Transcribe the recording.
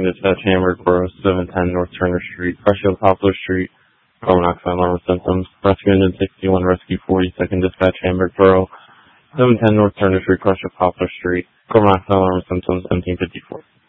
Second dispatch, Hamburg Borough, 710 North Turner Street, Freshfield Poplar Street, carbon monoxide alarm with symptoms. Rescue engine 61, Rescue 40, Second dispatch, Hamburg Borough, 710 North Turner Street, Freshfield Poplar Street, carbon monoxide alarm with symptoms, 1754.